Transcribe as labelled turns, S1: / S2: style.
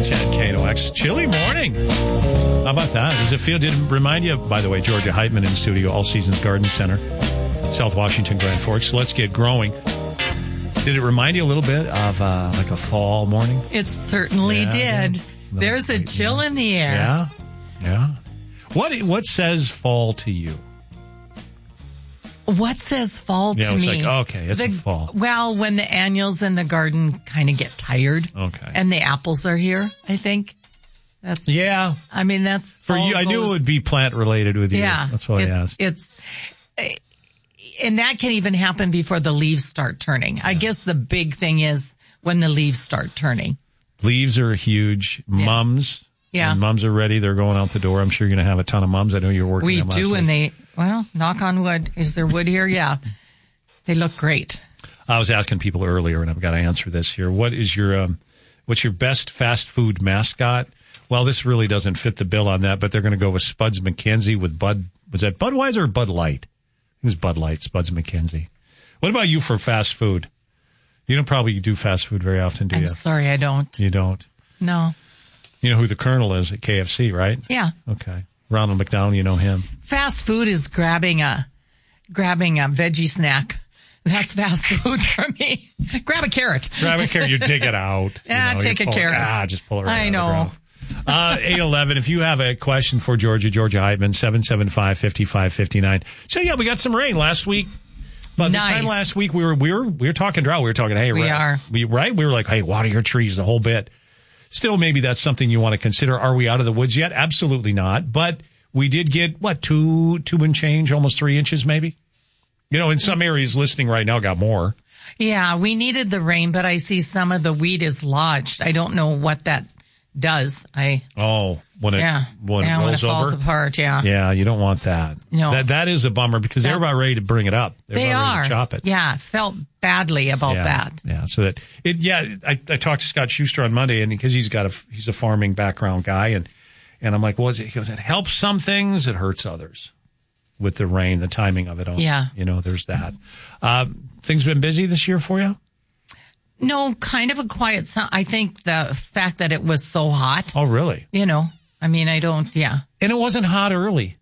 S1: 910 KNOX. Chilly morning. How about that? Does it feel? Did it remind you? By the way, Georgia Heitman in studio, All Seasons Garden Center, South Washington, Grand Forks. Let's get growing. Did it remind you a little bit of like a fall morning?
S2: It certainly did. There's a chill in the air.
S1: Yeah. What says fall to you?
S2: What says fall to me?
S1: Like, okay, it's fall.
S2: Well, when the annuals in the garden kind of get tired.
S1: Okay.
S2: And the apples are here, I think. That's
S1: for you. I knew it would be plant related with you.
S2: Yeah.
S1: That's why I asked.
S2: And that can even happen before the leaves start turning. I guess the big thing is when the leaves start turning.
S1: Leaves are huge. Yeah. Mums.
S2: Yeah.
S1: When mums are ready, they're going out the door. I'm sure you're going to have a ton of mums. I know you're working on them.
S2: We do, and knock on wood. Is there wood here? Yeah. They look great.
S1: I was asking people earlier, and I've got to answer this here. What is what's your best fast food mascot? Well, this really doesn't fit the bill on that, but they're going to go with Spuds McKenzie with Bud. Was that Budweiser or Bud Light? It was Bud Light, Spuds McKenzie. What about you for fast food? You don't probably do fast food very often, do you?
S2: I'm sorry, I don't.
S1: You don't?
S2: No.
S1: You know who the Colonel is at KFC, right?
S2: Yeah.
S1: Okay. Ronald McDonald, you know him.
S2: Fast food is grabbing a veggie snack. That's fast food for me. Grab a carrot.
S1: You dig it out.
S2: Yeah, take a carrot.
S1: Just pull it right out.
S2: I know.
S1: 811, if you have a question for Georgia Heitman, 775-5559. So, we got some rain last week. But this time last week, we were talking drought. We were talking, hey, we were like, hey, water your trees the whole bit. Still, maybe that's something you want to consider. Are we out of the woods yet? Absolutely not. But we did get, 2 and change, almost 3 inches maybe? In some areas listening right now got more.
S2: Yeah, we needed the rain, but I see some of the wheat is lodged. I don't know what that does.
S1: When it
S2: falls apart,
S1: Yeah, you don't want that.
S2: No.
S1: That is a bummer because they're about ready to bring it up.
S2: They are.
S1: Ready to chop it.
S2: Yeah, felt badly about that.
S1: Yeah, so that I talked to Scott Schuster on Monday, and because he's a farming background guy, and I'm like, well, he goes, it helps some things, it hurts others with the rain, the timing of it all.
S2: Yeah.
S1: There's that. Things been busy this year for you?
S2: No, kind of a quiet. I think the fact that it was so hot.
S1: Oh, really?
S2: I don't. Yeah.
S1: And it wasn't hot early.